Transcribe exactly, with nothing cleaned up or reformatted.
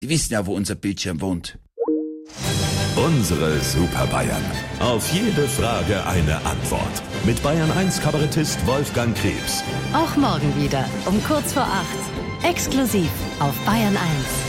Die wissen ja, wo unser Bildschirm wohnt. Unsere Super Bayern. Auf jede Frage eine Antwort. Mit Bayern eins Kabarettist Wolfgang Krebs. Auch morgen wieder um kurz vor acht. Exklusiv auf Bayern eins.